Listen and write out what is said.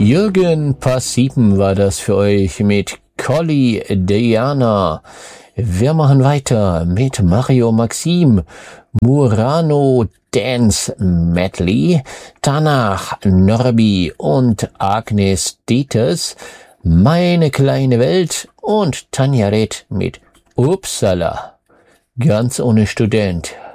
Jürgen Pass-7 war das für euch mit Colly Diana. Wir machen weiter mit Mario Maxim, Murano Dance Medley, danach Norbi und Agnes Dieters, Meine kleine Welt und Tanja Reth mit Upsala, ganz ohne Student.